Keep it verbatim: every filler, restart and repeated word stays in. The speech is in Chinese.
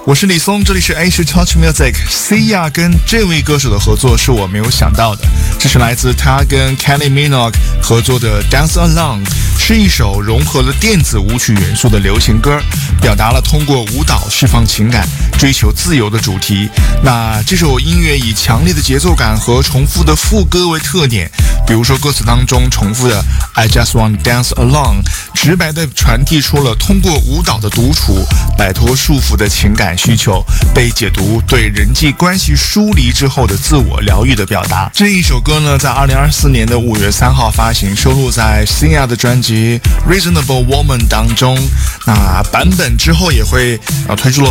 我是李松，这里是 Asia Touch Music。Sia 跟这位歌手的合作是我没有想到的，这是来自他跟 Kylie Minogue 合作的 Dance Along， 是一首融合了电子舞曲元素的流行歌，表达了通过舞蹈释放情感、追求自由的主题。那这首音乐以强烈的节奏感和重复的副歌为特点，比如说歌词当中重复的 I just want dance along， 直白地传递出了通过舞蹈的独处摆脱束缚的情感需求，被解读对人际关系疏离之后的自我疗愈的表达。这一首歌呢，在二零二四年的五月三号发行，收录在 Sia 的专辑 Reasonable Woman 当中。那版本之后也会呃推出了